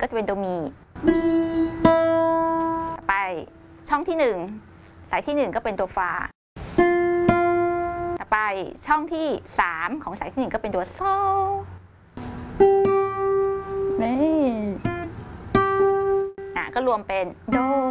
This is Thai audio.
ก็จะเป็นโดมีต่อไปช่องที่1สายที่1ก็เป็นตัวฟาต่อไปช่องที่3ของสายที่1ก็เป็นตัวโซนี่ก็รวมเป็นโด